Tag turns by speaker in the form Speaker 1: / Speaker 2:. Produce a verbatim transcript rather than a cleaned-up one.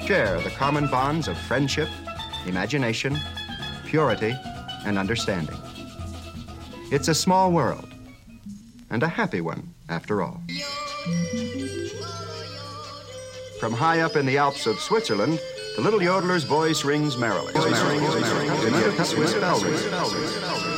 Speaker 1: share the common bonds of friendship, imagination, purity, and understanding. It's a small world, and a happy one, after all. From high up in the Alps of Switzerland, the little yodeler's voice rings merrily. Voice rings merrily. Swiss bell rings.